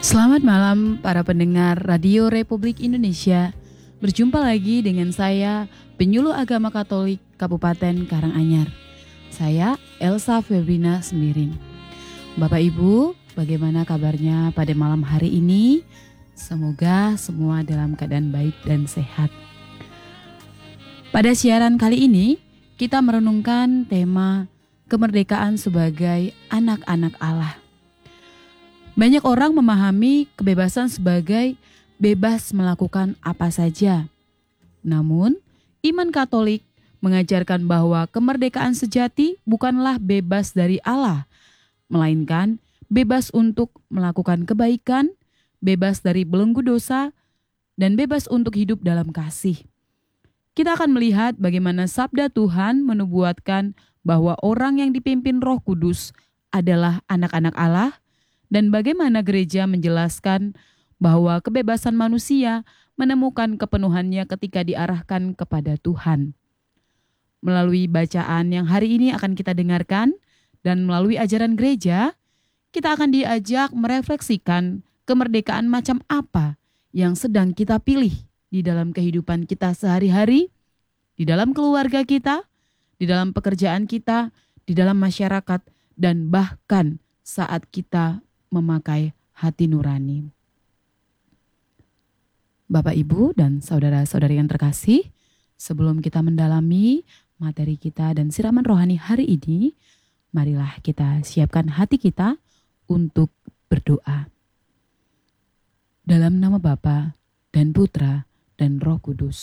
Selamat malam para pendengar Radio Republik Indonesia. Berjumpa lagi dengan saya, penyuluh agama Katolik Kabupaten Karanganyar. Saya Elsa Febrina Semiring. Bapak Ibu, bagaimana kabarnya pada malam hari ini? Semoga semua dalam keadaan baik dan sehat. Pada siaran kali ini, kita merenungkan tema kemerdekaan sebagai anak-anak Allah. Banyak orang memahami kebebasan sebagai bebas melakukan apa saja. Namun, iman Katolik mengajarkan bahwa kemerdekaan sejati bukanlah bebas dari Allah, melainkan bebas untuk melakukan kebaikan, bebas dari belenggu dosa, dan bebas untuk hidup dalam kasih. Kita akan melihat bagaimana sabda Tuhan menubuatkan bahwa orang yang dipimpin Roh Kudus adalah anak-anak Allah, dan bagaimana gereja menjelaskan bahwa kebebasan manusia menemukan kepenuhannya ketika diarahkan kepada Tuhan. Melalui bacaan yang hari ini akan kita dengarkan dan melalui ajaran gereja, kita akan diajak merefleksikan kemerdekaan macam apa yang sedang kita pilih di dalam kehidupan kita sehari-hari, di dalam keluarga kita, di dalam pekerjaan kita, di dalam masyarakat, dan bahkan saat kita memakai hati nurani. Bapak, Ibu, dan saudara-saudari yang terkasih, sebelum kita mendalami materi kita dan siraman rohani hari ini, marilah kita siapkan hati kita untuk berdoa. Dalam nama Bapa dan Putra dan Roh Kudus.